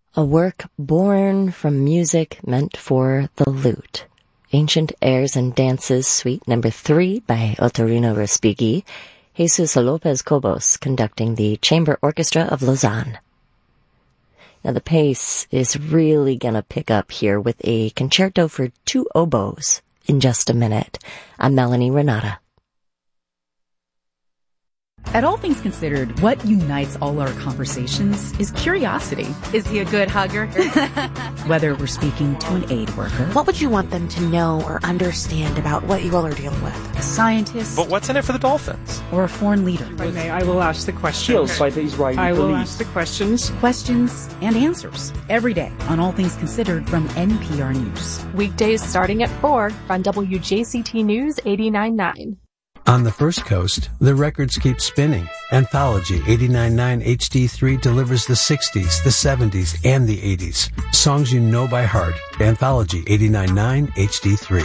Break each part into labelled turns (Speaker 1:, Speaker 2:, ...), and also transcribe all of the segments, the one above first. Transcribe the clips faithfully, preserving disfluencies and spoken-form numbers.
Speaker 1: A work born from music meant for the lute. Ancient Airs and Dances, Suite Number three by Otorino Respighi, Jesus Lopez Cobos conducting the Chamber Orchestra of Lausanne. Now the pace is really gonna pick up here with a concerto for two oboes in just a minute. I'm Melanie Renata.
Speaker 2: At All Things Considered, what unites all our conversations is curiosity.
Speaker 3: Is he a good hugger?
Speaker 2: Whether we're speaking to an aid worker,
Speaker 4: what would you want them to know or understand about what you all are dealing with?
Speaker 2: A scientist,
Speaker 5: but what's in it for the Dolphins?
Speaker 2: Or a foreign leader.
Speaker 6: If I may, I will ask the questions.
Speaker 7: By the Israeli
Speaker 6: I will
Speaker 7: police.
Speaker 6: ask the questions.
Speaker 2: Questions and answers every day on All Things Considered from N P R News.
Speaker 8: Weekdays starting at four on W J C T News eighty-nine point nine.
Speaker 9: On the First Coast, the records keep spinning. Anthology eighty-nine point nine H D three delivers the sixties, the seventies, and the eighties. Songs you know by heart. Anthology eighty-nine point nine H D three.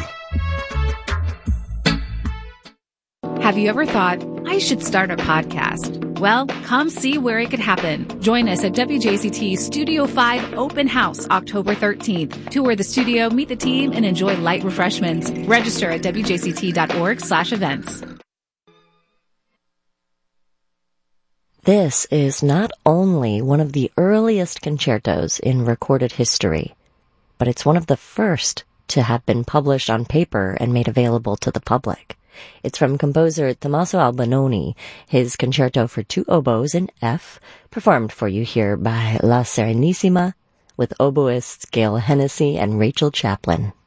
Speaker 10: Have you ever thought, I should start a podcast? Well, come see where it could happen. Join us at W J C T Studio five Open House October thirteenth. Tour the studio, meet the team, and enjoy light refreshments. Register at W J C T dot org slash events.
Speaker 1: This is not only one of the earliest concertos in recorded history, but it's one of the first to have been published on paper and made available to the public. It's from composer Tommaso Albinoni, his concerto for two oboes in F, performed for you here by La Serenissima, with oboists Gail Hennessy and Rachel Chaplin.